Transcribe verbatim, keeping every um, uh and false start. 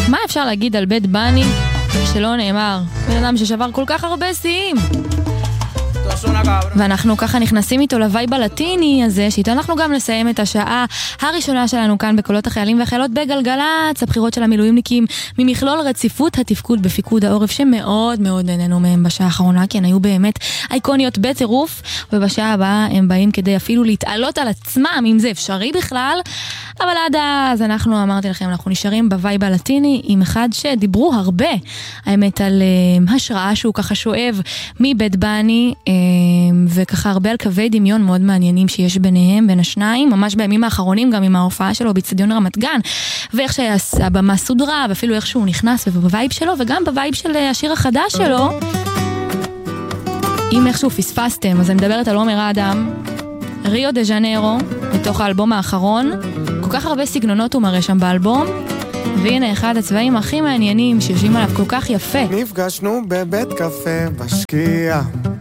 מה אפשר להגיד על בית בני שלא נאמר? בן אדם ששבר כל כך הרבה שיאים. ואנחנו ככה נכנסים איתו לווייב הלטיני הזה, שאיתו אנחנו גם נסיים את השעה הראשונה שלנו כאן בקולות החיילים והחיילות בגלגלץ, הבחירות של המילואימניקים ממכלול רציפות התפקוד בפיקוד העורף, שמאוד מאוד נהנינו מהם בשעה האחרונה, כי הן היו באמת אייקוניות בטירוף, ובשעה הבאה הם באים כדי אפילו להתעלות על עצמם, אם זה אפשרי בכלל. אבל עד אז אנחנו, אמרתי לכם, אנחנו נשארים בווייב הלטיני עם אחד שדיברו הרבה, האמת, על uh, השראה שהוא ככה שואב מבית בני, uh, וככה הרבה על קווי דמיון מאוד מעניינים שיש ביניהם, בין השניים, ממש בימים האחרונים, גם עם ההופעה שלו באצטדיון רמת גן, ואיך שהבמה סודרה, ואפילו איך שהוא נכנס, ובווייב שלו, וגם בווייב של השיר החדש שלו, אם איכשהו פספסתם, אז אני מדברת על עומר אדם, ריו דה ז'נרו, מתוך האלבום האחרון, כל כך הרבה סגנונות הוא מראה שם באלבום, והנה אחד הצבעים הכי מעניינים שיושבים עליו כל כך יפה. נפגשנו בבית קפה בשקיעה,